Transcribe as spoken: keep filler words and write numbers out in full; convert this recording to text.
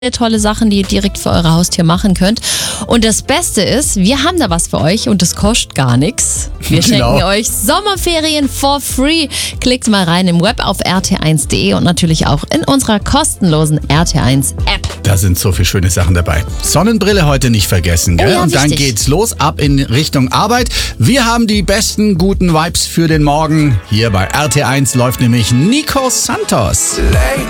tolle Sachen, die ihr direkt für eure Haustür machen könnt. Und das Beste ist, wir haben da was für euch und das kostet gar nichts. Wir Genau. schenken euch Sommerferien for free. Klickt mal rein im Web auf r t eins punkt d e und natürlich auch in unserer kostenlosen R T eins App. Da sind so viele schöne Sachen dabei. Sonnenbrille heute nicht vergessen, gell? Oh ja, und dann wichtig. geht's los, ab in Richtung Arbeit. Wir haben die besten guten Vibes für den Morgen. Hier bei R T eins läuft nämlich Nico Santos. Late